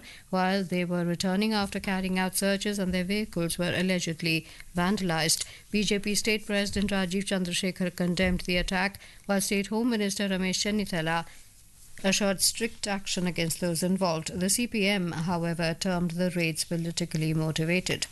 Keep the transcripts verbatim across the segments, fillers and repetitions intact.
while they were returning after carrying out searches and their vehicles were allegedly vandalized. B J P State President Rajiv Chandrasekhar condemned the attack, while State Home Minister Ramesh Chennithala assured strict action against those involved. The C P M, however, termed the raids politically motivated.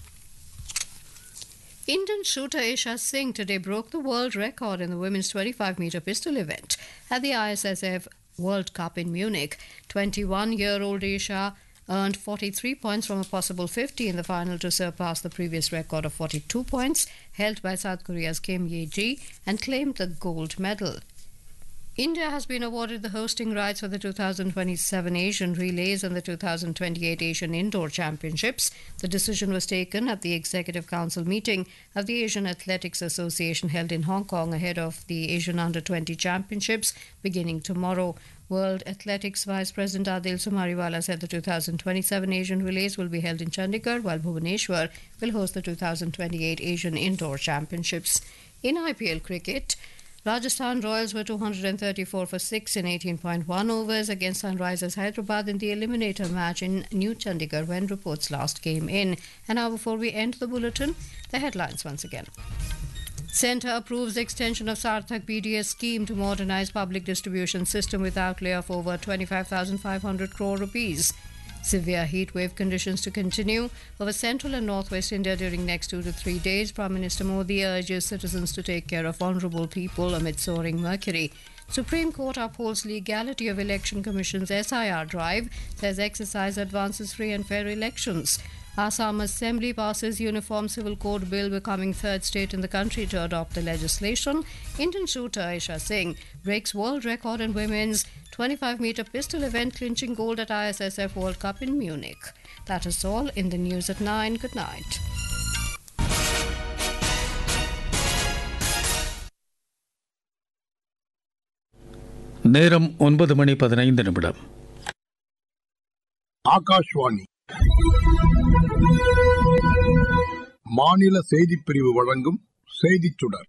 Indian shooter Isha Singh today broke the world record in the women's twenty-five meter pistol event at the I S S F World Cup in Munich. twenty-one-year-old Isha earned forty-three points from a possible fifty in the final to surpass the previous record of forty-two points held by South Korea's Kim Ye-ji and claimed the gold medal. India has been awarded the hosting rights for the two thousand twenty-seven Asian Relays and the two thousand twenty-eight Asian Indoor Championships. The decision was taken at the Executive Council meeting of the Asian Athletics Association held in Hong Kong ahead of the Asian Under twenty Championships beginning tomorrow. World Athletics Vice President Adil Sumariwala said the two thousand twenty-seven Asian Relays will be held in Chandigarh, while Bhubaneswar will host the two thousand twenty-eight Asian Indoor Championships. In I P L cricket, Rajasthan Royals were two hundred thirty-four for six in eighteen point one overs against Sunrisers Hyderabad in the eliminator match in New Chandigarh when reports last came in. And now before we end the bulletin, the headlines once again. Centre approves extension of Sarthak B D S scheme to modernise public distribution system with outlay of over twenty-five thousand five hundred crore rupees. Severe heatwave conditions to continue over central and northwest India during next two to three days. Prime Minister Modi urges citizens to take care of vulnerable people amid soaring mercury. Supreme Court upholds legality of Election Commission's S I R drive, says exercise advances free and fair elections. Assam Assembly passes Uniform Civil Code Bill, becoming third state in the country to adopt the legislation. Indian shooter Isha Singh breaks world record in women's twenty-five meter pistol event, clinching gold at I S S F World Cup in Munich. That is all in the news at nine. Good night. நேரம் ஒன்பது மணி பதினைந்து நிமிடம். ஆகாஷ்வாணி மாநில செய்திப் பிரிவு வழங்கும் செய்திச் சுடர்.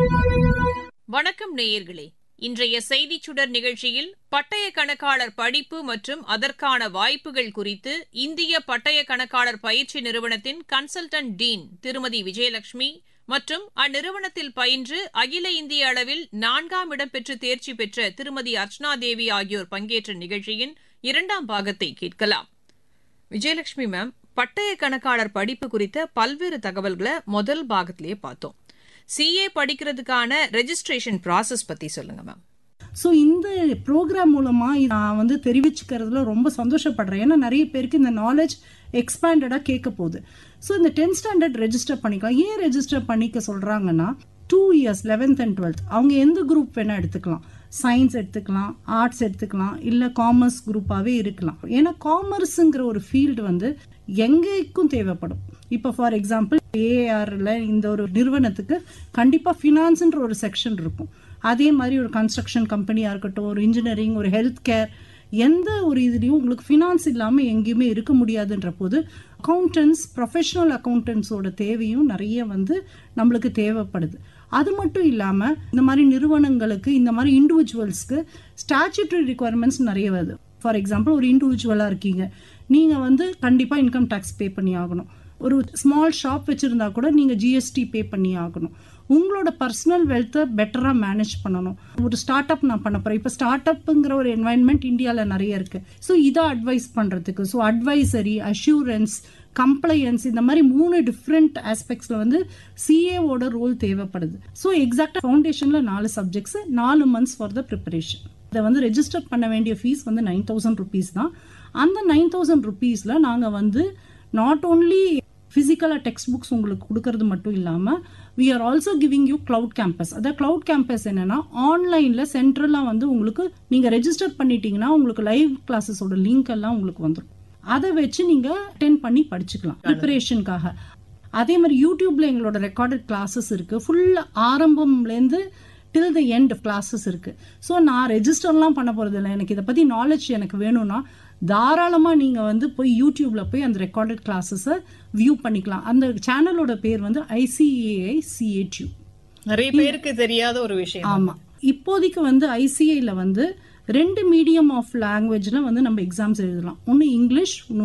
வணக்கம் நேயர்களே. இன்றைய செய்திச் சுடர் நிகழ்ச்சியில் பட்டய கணக்காளர் படிப்பு மற்றும் அதற்கான வாய்ப்புகள் குறித்து இந்திய பட்டய கணக்காளர் பயிற்சி நிறுவனத்தின் கன்சல்டன்ட் டீன் திருமதி விஜயலட்சுமி மற்றும் அந்நிறுவனத்தில் பயின்று அகில இந்திய அளவில் நான்காம் இடம் பெற்று தேர்ச்சி பெற்ற திருமதி அர்ச்சனா தேவி ஆகியோர் பங்கேற்ற நிகழ்ச்சியின் இரண்டாம் பாகத்தை கேட்கலாம். விஜயலட்சுமி மேம், பட்டய கணக்காளர் படிப்பு குறித்த பல்வேறு தகவல்களை முதல் பாகத்திலேயே பார்த்தோம். சிஏ படிக்கிறதுக்கான ரெஜிஸ்ட்ரேஷன் ப்ராசஸ் பத்தி சொல்லுங்க மேம். ஸோ இந்த ப்ரோக்ராம் மூலமா நான் வந்து தெரிவிச்சுக்கிறதுல ரொம்ப சந்தோஷப்படுறேன். ஏன்னா நிறைய பேருக்கு இந்த நாலேஜ் எக்ஸ்பேண்டடாக கேட்க போகுது. ஸோ இந்த டென்த் ஸ்டாண்டர்ட் ரெஜிஸ்டர் பண்ணிக்கலாம். ஏன் ரெஜிஸ்டர் பண்ணிக்க சொல்றாங்கன்னா, two years eleventh and twelfth அவங்க எந்த குரூப் வேணா எடுத்துக்கலாம். சயின்ஸ் எடுத்துக்கலாம், ஆர்ட்ஸ் எடுத்துக்கலாம், இல்லை காமர்ஸ் குரூப்பாகவே இருக்கலாம். ஏன்னா காமர்ஸுங்கிற ஒரு ஃபீல்டு வந்து எங்கேக்கும் தேவைப்படும். இப்போ ஃபார் எக்ஸாம்பிள் ஏஆர்ல இந்த ஒரு நிறுவனத்துக்கு கண்டிப்பாக ஃபினான்ஸ்ன்ற ஒரு செக்ஷன் இருக்கும். அதே மாதிரி ஒரு கன்ஸ்ட்ரக்ஷன் கம்பெனியாக இருக்கட்டும், ஒரு இன்ஜினியரிங், ஒரு ஹெல்த் கேர், எந்த ஒரு இதுலேயும் உங்களுக்கு ஃபினான்ஸ் இல்லாமல் எங்கேயுமே இருக்க முடியாதுன்ற போது அக்கௌண்டன்ஸ், ப்ரொஃபஷனல் அக்கௌண்டன்ஸோட தேவையும் நிறைய வந்து நம்மளுக்கு தேவைப்படுது. அது மட்டும் இல்லாமல் இந்த மாதிரி நிறுவனங்களுக்கு, இந்த மாதிரி இண்டிவிஜுவல்ஸ்க்கு ஸ்டாச்சுட்டரி ரிக்குவயர்மெண்ட்ஸ் நிறைய வருது. ஃபார் எக்ஸாம்பிள், ஒரு இண்டிவிஜுவலாக இருக்கீங்க, நீங்கள் வந்து கண்டிப்பாக இன்கம் டேக்ஸ் பே பண்ணி ஆகணும். ஒரு ஸ்மால் ஷாப் வச்சுருந்தா கூட நீங்கள் ஜிஎஸ்டி பே பண்ணி ஆகணும். உங்களோட பர்சனல் வெல்த்தை பெட்டராக மேனேஜ் பண்ணணும். ஒரு ஸ்டார்ட் அப் நான் பண்ண போகிறேன். இப்போ ஸ்டார்ட் அப்புங்கிற ஒரு என்வாயன்மெண்ட் இந்தியாவில் நிறைய இருக்குது. ஸோ இதை அட்வைஸ் பண்ணுறதுக்கு, ஸோ அட்வைசரி, அஷூரன்ஸ், கம்ப்ளையன்ஸ், இந்த மாதிரி மூணு டிஃப்ரெண்ட் ஆஸ்பெக்ட்ஸில் வந்து சிஏவோட ரோல் தேவைப்படுது. ஸோ எக்ஸாக்டாக ஃபவுண்டேஷனில் நாலு சப்ஜெக்ட்ஸ், நாலு மந்த்ஸ் ஃபார் த ப்ரிப்பரேஷன். இதை வந்து ரெஜிஸ்டர் பண்ண வேண்டிய ஃபீஸ் வந்து நைன் தௌசண்ட் ருபீஸ் தான். அந்த நைன் தௌசண்ட் ருபீஸில் நாங்கள் வந்து நாட் ஓன்லி ஃபிசிக்கலாக டெக்ஸ்ட் புக்ஸ் உங்களுக்கு கொடுக்கறது மட்டும் இல்லாமல் we are also giving you cloud campus. அதாவது கிளவுட் கேம்பஸ் என்னன்னா, ஆன்லைனில் சென்ட்ரலாக வந்து உங்களுக்கு நீங்கள் ரெஜிஸ்டர் பண்ணிட்டீங்கன்னா உங்களுக்கு லைவ் கிளாஸஸோட லிங்க் எல்லாம் உங்களுக்கு வந்துடும். அதை வச்சு நீங்கள் அட்டென்ட் பண்ணி படிச்சுக்கலாம் ப்ரிப்பரேஷனுக்காக. அதே மாதிரி யூடியூப்ல எங்களோட ரெக்கார்டட் கிளாஸஸ் இருக்குது. Full ஆரம்பம்லேருந்து till the end classes இருக்குது. ஸோ நான் ரெஜிஸ்டர்லாம் பண்ண போகிறது இல்லை. எனக்கு இதை பற்றி நாலேஜ் எனக்கு வேணும்னா தாராளமாக நீங்கள் வந்து போய் யூடியூப்ல போய் அந்த ரெக்கார்டட் கிளாஸஸை வியூ பண்ணிக்கலாம். அந்த சேனலோட பேர் வந்து ஐசிஏஐ சிஏடியூ. நிறைய பேருக்கு தெரியாத ஒரு விஷயம். ஆமாம், இப்போதைக்கு வந்து ஐசிஏல வந்து ரெண்டு மீடியம் ஆஃப் லாங்குவேஜில் வந்து நம்ம எக்ஸாம்ஸ் எழுதலாம். ஒன்று இங்கிலீஷ்,